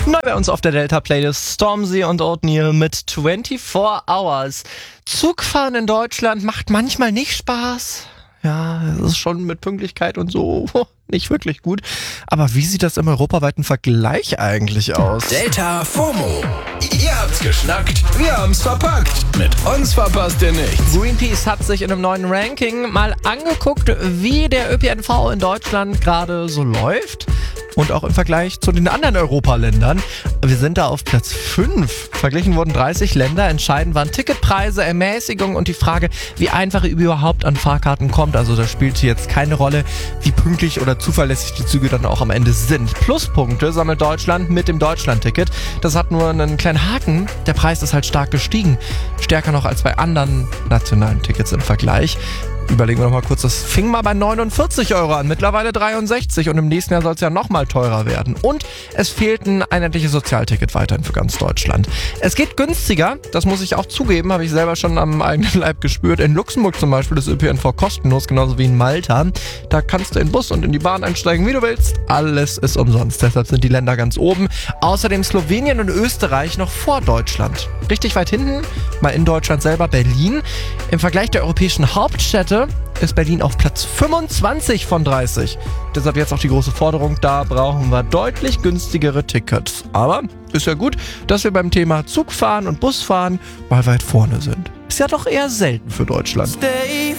Neu bei uns auf der Delta-Playlist Stormzy und Oatmeal mit 24 Hours. Zugfahren in Deutschland macht manchmal nicht Spaß. Ja, es ist schon mit Pünktlichkeit und so nicht wirklich gut. Aber wie sieht das im europaweiten Vergleich eigentlich aus? Delta FOMO. Ihr habt's geschnackt, wir haben's verpackt. Mit uns verpasst ihr nichts. Greenpeace hat sich in einem neuen Ranking mal angeguckt, wie der ÖPNV in Deutschland gerade so läuft. Und auch im Vergleich zu den anderen Europaländern. Wir sind da auf Platz 5. Verglichen wurden 30 Länder. Entscheidend waren Ticketpreise, Ermäßigung und die Frage, wie einfach ihr überhaupt an Fahrkarten kommt. Also da spielt jetzt keine Rolle, wie pünktlich oder zuverlässig die Züge dann auch am Ende sind. Pluspunkte sammelt Deutschland mit dem Deutschland-Ticket. Das hat nur einen kleinen Haken. Der Preis ist halt stark gestiegen. Stärker noch als bei anderen nationalen Tickets im Vergleich. Überlegen wir noch mal kurz, das fing mal bei 49 Euro an, mittlerweile 63 und im nächsten Jahr soll es ja noch mal teurer werden. Und es fehlt ein einheitliches Sozialticket weiterhin für ganz Deutschland. Es geht günstiger, das muss ich auch zugeben, habe ich selber schon am eigenen Leib gespürt. In Luxemburg zum Beispiel ist ÖPNV kostenlos, genauso wie in Malta. Da kannst du in den Bus und in die Bahn einsteigen, wie du willst. Alles ist umsonst, deshalb sind die Länder ganz oben. Außerdem Slowenien und Österreich noch vor Deutschland. Richtig weit hinten, mal in Deutschland selber, Berlin. Im Vergleich der europäischen Hauptstädte ist Berlin auf Platz 25 von 30. Deshalb jetzt auch die große Forderung, da brauchen wir deutlich günstigere Tickets. Aber ist ja gut, dass wir beim Thema Zugfahren und Busfahren mal weit vorne sind. Ist ja doch eher selten für Deutschland.